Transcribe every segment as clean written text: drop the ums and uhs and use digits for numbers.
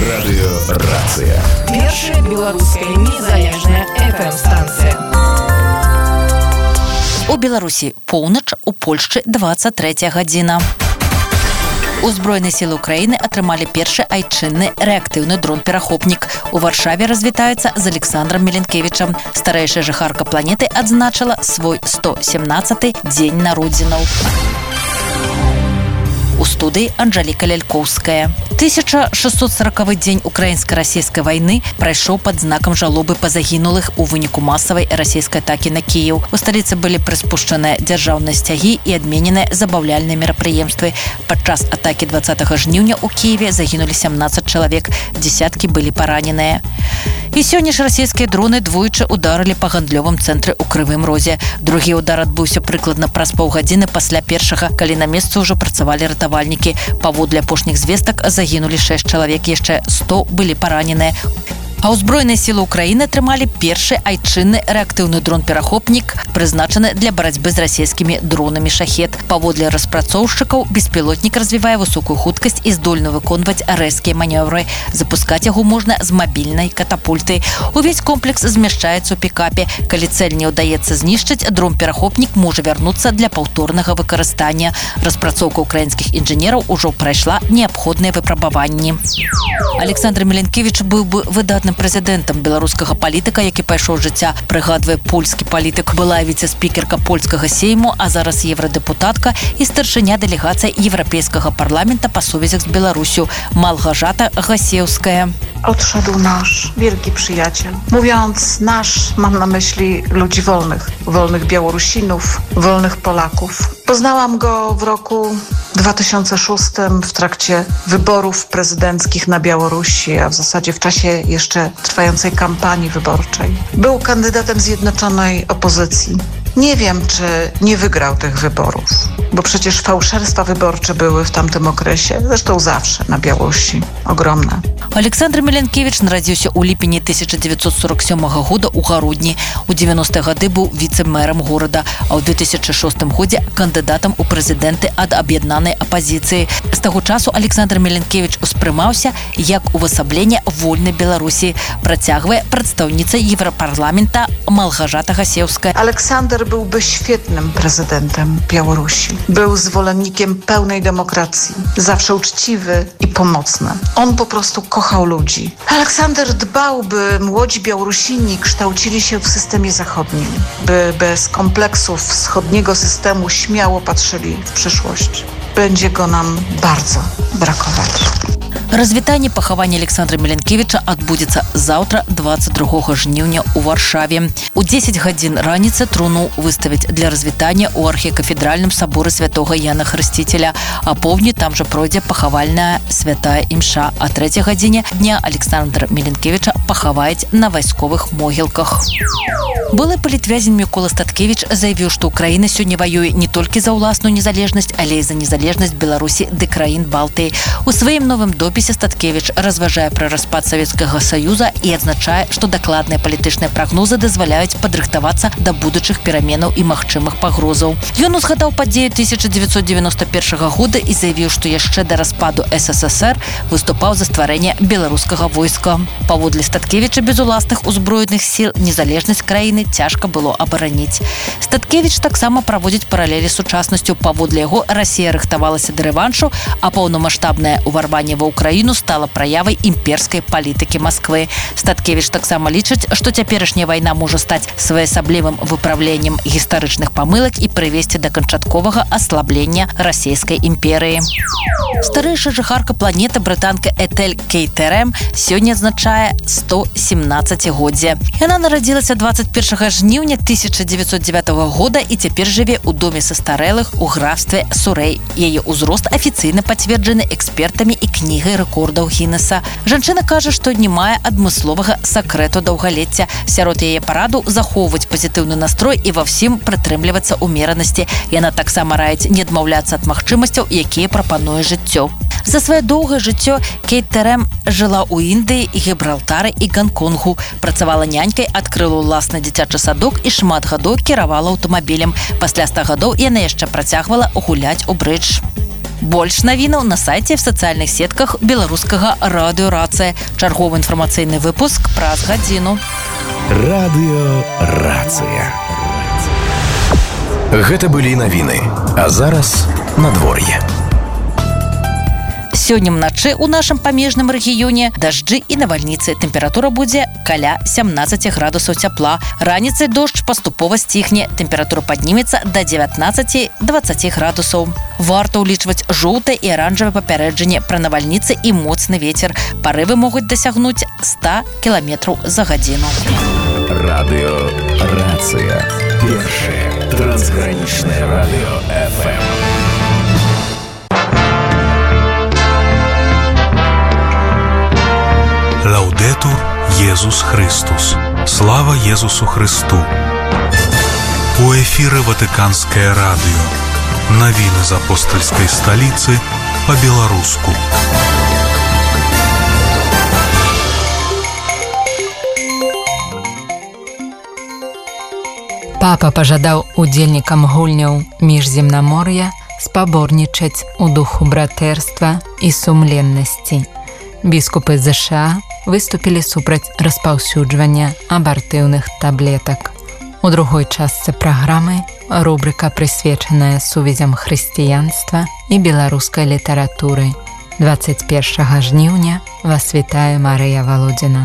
Радыёрацыя. Першая беларуская незалежная FM-станцыя. У Беларусі поўнач, у Польшчы 23 гадзіна. Узброеныя сілы Украіны атрымалі першы айчынны рэактыўны дрон-перахопнік. У Варшаве развітаюцца з Александром Меленкевічам. Старэйшая жыхарка планеты адзначыла свой 117-й дзень народзінаў. У студыі Анжеліка Лялькоўская. 1640 дзень украінска-расійскай вайны прайшоў пад знакам жалобы па загінулых у выніку масавай расійскай атакі на Кіеў. У сталіцы былі прыспушчаныя дзяржаўныя сцягі і адмененыя забаўляльныя мерапрыемствы. Падчас атакі 20 жніўня ў Кіеве загінулі 17 чалавек, дзесяткі былі параненыя. І сёння ж расійскія дроны двойчы ударылі па гандлёвым цэнтры ў Крывым Розе. Другі удар адбыўся прыкладна праз паўгадзіны пасля першага, калі на месцы ўжо працавалі ратавальнікі. Паводле апошніх звестак загінулі 6 чалавек, яшчэ 100 былі параненыя. А ўзброеныя сілы Украіны атрымалі першы айчынны рэактыўны дрон-перахопнік, прызначаны для барацьбы з расійскімі дронамі «Шахет». Паводле распрацоўшчыкаў, беспілотнік развівае высокую хуткасць і здольны выконваць рэзкія манеўры. Запускаць яго можна з мабільнай катапульты. Увесь комплекс змяшчаецца ў пікапе. Калі цэль не ўдаецца знішчыць, дрон-перахопнік можа вярнуцца для паўторнага выкарыстання. Распрацоўка украінскіх інжынераў ужо прайшла неабходныя выпрабаванні. Александр Меленкевіч быў бы выдатным прэзідэнтам беларускага палітыка, які пайшоў жыцця, прыгадвае польскі палітык. Была віцэ-спікерка польскага сейму, а зараз еврадэпутатка і старшыня дэлегацыі Еўрапейскага парламента па сувязях з Беларусю Малгажата Гасеўская. Odszedł nasz wielki przyjaciel. Mówiąc nasz, mam na myśli ludzi wolnych. Wolnych Białorusinów, wolnych Polaków. Poznałam go w roku 2006 w trakcie wyborów prezydenckich na Białorusi, a w zasadzie w czasie jeszcze trwającej kampanii wyborczej. Był kandydatem zjednoczonej opozycji. Nie wiem, czy nie wygrał tych wyborów, bo przecież fałszerstwa wyborcze były w tamtym okresie, zresztą zawsze na Białorusi, ogromne. Александр Меленкевіч нарадзіўся ў ліпені 1947 года ў Гародні. У 90-е гады быў віцэ-мэрам горада, а ў 2006 годзе кандыдатам у прэзідэнты ад аб'яднанай апазіцыі. З таго часу Александр Меленкевіч успрымаўся як увасабленне вольнай Беларусі, працягвае прадстаўніца Еўрапарламента Малгажата Гасеўская. Aleksander byłby świetnym prezydentem Białorusi. Był zwolennikiem pełnej demokracji, zawsze uczciwy i pomocny. On po prostu kochał ludzi. Aleksander dbał, by młodzi Białorusini kształcili się w systemie zachodnim, by bez kompleksów wschodniego systemu śmiało patrzyli w przyszłość. Będzie go nam bardzo brakować. Развітанне пахавання Александра Меленкевіча адбудзецца заўтра, 22 жніўня ў Варшаве. У 10 гадзін раніцы труну выставяць для развітання ў архікафедральным саборы святога Яна Хрысціцеля. А поўдні там жа пройдзе пахавальная святая імша. А 3 гадзіне дня Александра Меленкевіча пахаваюць на вайсковых могілках. Былы палітвязень Мікола Статкевіч заявіў, што Украіна сёння ваюе не толькі за ўласную незалежнасць, але і за незалежнасць Беларусі ды краін Балтыі. У сваім новым допісе Статкевіч разважае пра распад Савецкага Саюза і адзначае, што дакладныя палітычныя прагнозы дазваляюць падрыхтавацца да будучых пераменаў і магчымых пагрозаў. Ён узгадаў падзею 1991 года і заявіў, што яшчэ да распаду СССР выступаў за стварэнне беларускага войска. Паводле Статкевіча, без уласных узброеных сіл незалежнасць краіны цяжка было абараніць. Статкевіч таксама праводзіць паралелі з сучаснасцю. Паводле яго, Расія рыхтавалася да рэваншу, а паўнамаштабнае ўварванне ва Украіну стала праявай імперскай палітыкі Масквы. Статкевіч таксама лічыць, што цяперашняя вайна можа стаць своеасаблівым выпраўленнем гістарычных памылак і прывесці да канчатковага аслаблення расійскай імперыі. Старэйшая жыхарка планеты, брытанка Этель Кейтерем, сёння адзначае 117-годдзе. Яна нарадзілася 21 жніўня 1909 года і цяпер жыве ў доме састарэлых у графстве Сурэй. Яе ўзрост афіцыйна пацверджаны экспертамі і кнігай рэкордаў Гіннеса. Жанчына кажа, што не мае адмысловага сакрэту даўгалецця. Сярод яе параду захоўваць пазітыўны настрой і ва ўсім прытрымлівацца ўмеранасці. Яна таксама раіць не адмаўляцца ад магчымасцяў, якія прапануе жыццё. За свае доўгае жыццё Кейтерем жыла ў Індыі, Гібралтары і Ганконгу. Працавала нянькай, адкрыла ўласны дзіцячы садок і шмат гадоў кіравала аўтамабілем. Пасля 100 гадоў яна яшчэ працягвала гуляць у брыдж. Больш навінаў на сайце і в сацыяльных сетках беларускага радыё «Рацыя». Чарговы інфармацыйны выпуск праз гадзіну. Радыё «Рацыя». Гэта былі навіны, а зараз надвор'е. Сёння ўначы ў нашым памежным рэгіёне дажджы і навальніцы. Тэмпература будзе каля 17 градусаў цяпла. Раніцай дождж паступова сціхне. Тэмпература паднімецца да 19-20 градусаў. Варта ўлічваць жоўтае і аранжавае папярэджанне пра навальніцы і моцны вецер. Парывы могуць дасягнуць 100 км за гадзіну. Радыё «Рацыя». Першае трансгранічнае радыё FM. Лаудетур Єсус Христос. Слава Єсусу Христу. У эфіры Ватыканскае радыё. Навіны з апостальскай сталіцы па-беларуску. Папа пажадаў удзельнікам гульняў міжземнамор'я спаборнічаць у духу братэрства і сумленнасці. Біскупы ЗША выступілі супраць распаўсюджвання абартыўных таблетак. У другой частцы праграмы рубрыка, прысвечаная сувязям хрысціянства і беларускай літаратуры. 21 жніўня вас вітае Марыя Валодзіна.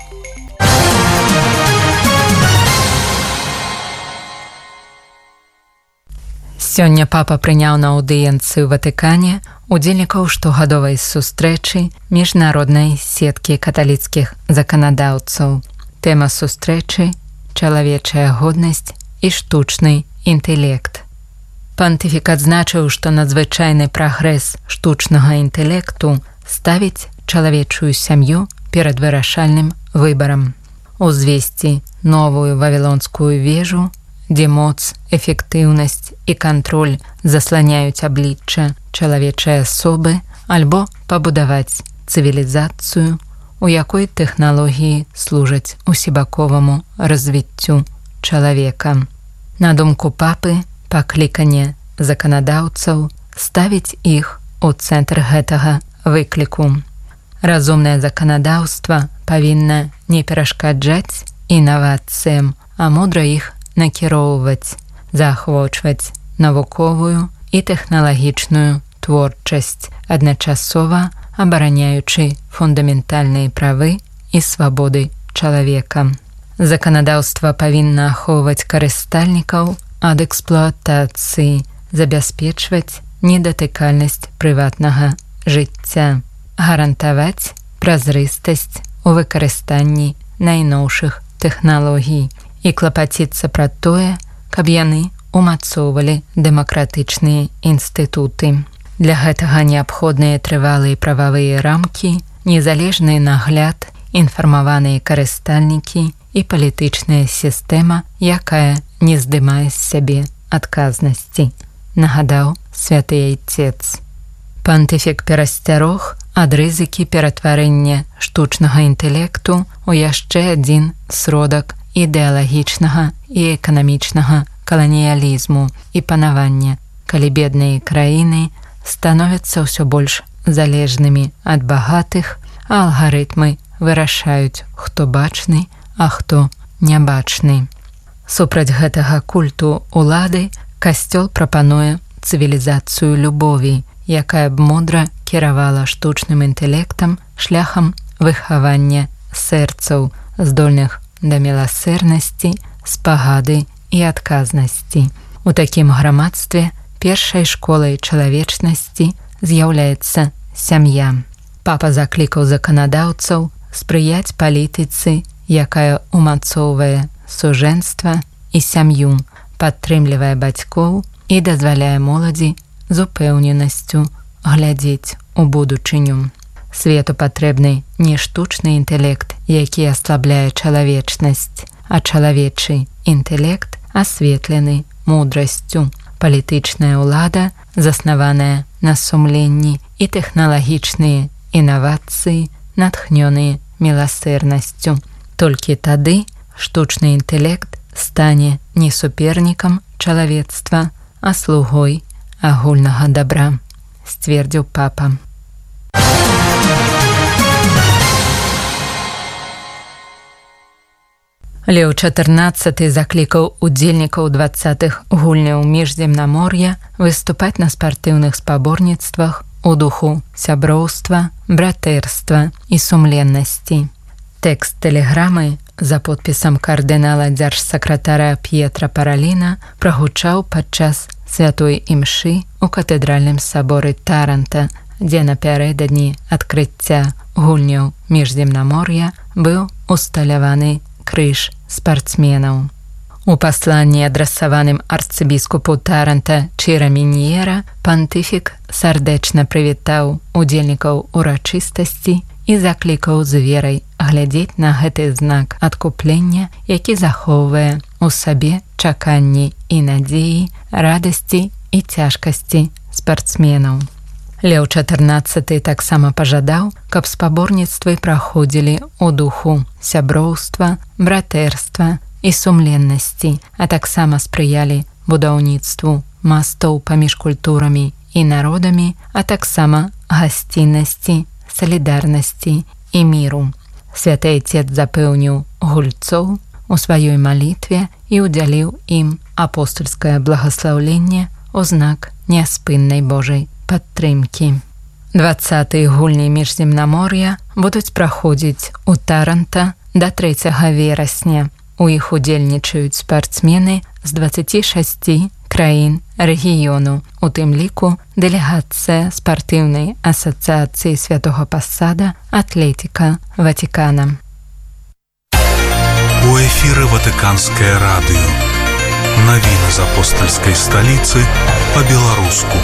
Сёння папа прыняў на аўдыенцыі ў Ватыкане удзельнікаў штогадовай сустрэчы міжнароднай сеткі каталіцкіх заканадаўцаў. Тэма сустрэчы – чалавечая годнасць і штучны інтэлект. Пантыфік адзначыў, што надзвычайны прагрэс штучнага інтэлекту ставіць чалавечую сям'ю перад вырашальным выбарам. Узвесці новую вавілонскую вежу, дзе моц, эфектыўнасць і кантроль засланяюць аблічча чалавечай асобы, альбо пабудаваць цывілізацыю, у якой тэхналогіі служаць усебаковаму развіццю чалавека. На думку папы, пакліканне заканадаўцаў ставіць іх у цэнтр гэтага выкліку. Разумнае заканадаўства павінна не перашкаджаць інавацыям, а мудра іх накіроўваць, заахвочваць навуковую і тэхналагічную творчасць, адначасова абараняючы фундаментальныя правы і свабоды чалавека. Заканадаўства павінна ахоўваць карыстальнікаў ад эксплуатацыі, забяспечваць недатыкальнасць прыватнага жыцця, гарантаваць празрыстасць у выкарыстанні найноўшых тэхналогій і клапаціцца пра тое, каб яны умацоўвалі дэмакратычныя інстытуты. Для гэтага неабходныя трывалыя прававыя рамкі, незалежны нагляд, інфармаваныя карыстальнікі і палітычная сістэма, якая не здымае з сябе адказнасці, нагадаў святы айцец. Пантыфік перасцярог ад рызыкі ператварэння штучнага інтэлекту ў яшчэ адзін сродак ідэалагічнага і эканамічнага каланіялізму і панавання, калі бедныя краіны становяцца ўсё больш залежнымі ад багатых, а алгарытмы вырашаюць, хто бачны, а хто нябачны. Супраць гэтага культу улады касцёл прапануе цывілізацыю любові, якая б мудра кіравала штучным інтэлектам шляхам выхавання сэрцаў, здольных да міласэрнасці, спагады і адказнасці. У такім грамадстве першай школай чалавечнасці з'яўляецца сям'я. Папа заклікаў заканадаўцаў спрыяць палітыцы, якая умацоўвае сужэнства і сям'ю, падтрымлівае бацькоў і дазваляе моладзі з упэўненасцю глядзець у будучыню. Свету патрэбны не штучны інтэлект, які аслабляе чалавечнасць, а чалавечы інтэлект асветлены мудрасцю. Палітычная ўлада, заснаваная на сумленні, і тэхналагічныя інавацыі, натхнёныя міласэрнасцю. Толькі тады штучны інтэлект стане не супернікам чалавецтва, а слугой агульнага дабра. сцвердзіў папа. Леў XIV заклікаў удзельнікаў 20-х гульняў міжземнамор'я выступаць на спартыўных спаборніцтвах у духу сяброўства, братэрства і сумленнасці. Тэкст тэлеграмы за подпісам кардынала дзяржсакратара П'етра Параліна прагучаў падчас святой імшы ў катэдральным саборы Таранта, дзе напярэдадні адкрыцця гульняў міжземнамор'я быў усталяваны крыж спартсменаў. У пасланні, адрасаваным арцыбіскупу Таранта Чіра Міньера, пантыфік сардэчна прывітаў удзельнікаў урачыстасці і заклікаў з верай глядзець на гэты знак адкуплення, які захоўвае ў сабе чаканні і надзеі, радасці і цяжкасці спартсменаў. Леў XIV таксама пажадаў, каб спаборніцтвы праходзілі ў духу сяброўства, братэрства і сумленнасці, а таксама спрыялі будаўніцтву мастоў паміж культурамі і народамі, а таксама гасціннасці, салідарнасці і міру. Святы Айцец запэўніў гульцоў у сваёй малітве і ўдзяліў ім апостольскае благаслаўленне ў знак няспыннай Божай падтрымкі. 20-й гульні міжземнамор'я будуць праходзіць у Таранта да 3 верасня. У іх удзельнічаюць спартсмены з 26 краін рэгіёну, у тым ліку дэлегацыя спартыўнай асацыяцыі Святога Пасада «Атлетика Ватикана». У эфіры Ватыканскае радыё. Навіны з апостальскай сталіцы па-беларуску.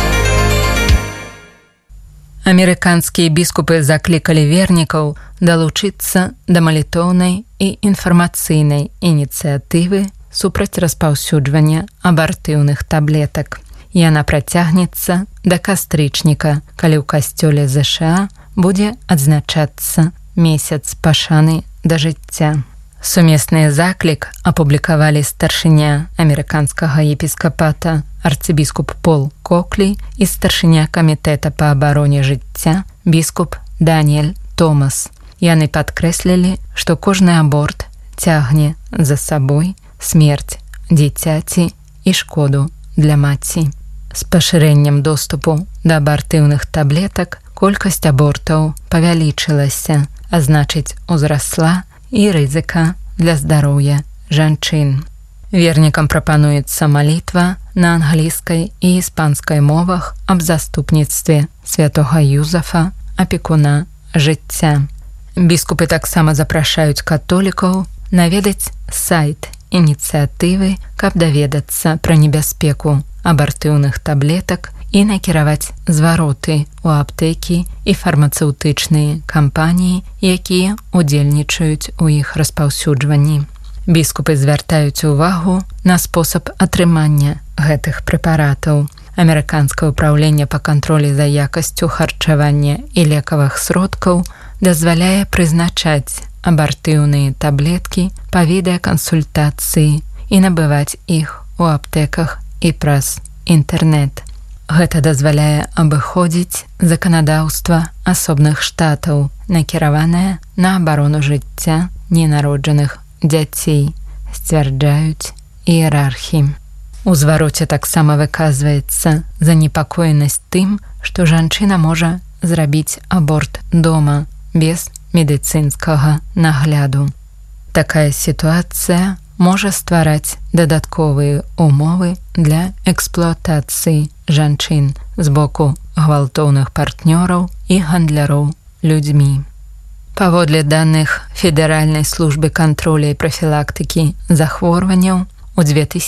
Амерыканскія біскупы заклікалі вернікаў далучыцца да малітоўнай і інфармацыйнай ініцыятывы супраць распаўсюджвання абартыўных таблетак. Яна працягнецца да кастрычніка, калі ў касцёле ЗША будзе адзначацца месяц пашаны да жыцця. Сумесны заклік апублікавалі старшыня амерыканскага епіскапата арцыбіскуп Пол Коклі і старшыня камітэта па абароне жыцця біскуп Даніэль Томас. Яны падкрэслілі, што кожны аборт цягне за сабой смерць дзіцяці і шкоду для маці. З пашырэннем доступу да абартыўных таблетак колькасць абортаў павялічылася, а значыць, узрасла і рызыка для здароўя жанчын. Вернікам прапануецца малітва на англійскай і іспанскай мовах аб заступніцтве святога Юзафа, апекуна жыцця. Біскупы таксама запрашаюць католікаў наведаць сайт ініцыятывы, каб даведацца пра небяспеку абартыўных таблетак і накіраваць звароты ў аптэкі і фармацэўтычныя кампаніі, якія удзельнічаюць у іх распаўсюджванні. Біскупы звяртаюць увагу на спосаб атрымання гэтых прэпаратаў. Амерыканскае ўпраўленне па кантролі за якасцю харчавання і лекавых сродкаў дазваляе прызначаць абартыўныя таблеткі па відэакансультацыі і набываць іх у аптэках і праз інтэрнэт. Гэта дазваляе абыходзіць заканадаўства асобных штатаў, накіраванае на абарону жыцця ненароджаных дзяцей, сцвярджаюць іерархі. У звароце таксама выказваецца занепакоенасць тым, што жанчына можа зрабіць аборт дома без медыцынскага нагляду. Такая сітуацыя можа ствараць дадатковыя умовы для эксплуатацыі жанчын з боку гвалтоўных партнёраў і гандляроў людзьмі. Паводле даных Федэральнай службы кантроля і прафілактыкі захворванняў, у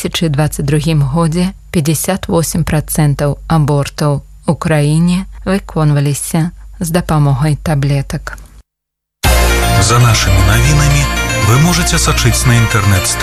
2022 годзе 58% абортаў у краіне выконваліся з дапамогай таблетак. За нашымі навінамі вы можаце сачыць на інтэрнэт-старонцы